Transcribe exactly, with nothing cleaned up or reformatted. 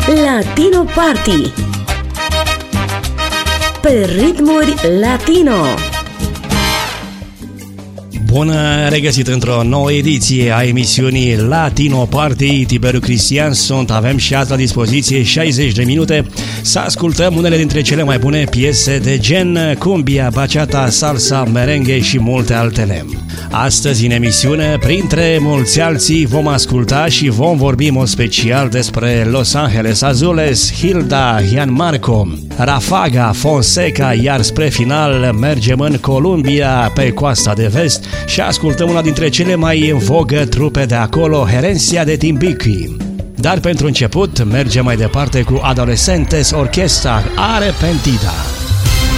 Latino Party pe ritmuri latino. Bun regăsit într-o nouă ediție a emisiunii Latino Party. Tiberiu Cristian sunt, avem și azi la dispoziție șaizeci de minute să ascultăm unele dintre cele mai bune piese de gen cumbia, bachata, salsa, merengue și multe altele. Astăzi în emisiune, printre mulți alții, vom asculta și vom vorbi în mod special despre Los Angeles Azules, Hilda, Gianmarco, Rafaga, Fonseca, iar spre final mergem în Columbia, pe coasta de vest, și ascultăm una dintre cele mai în vogă trupe de acolo, Herencia de Timbiqui. Dar pentru început mergem mai departe cu Adolescentes Orchestra Arrepentida.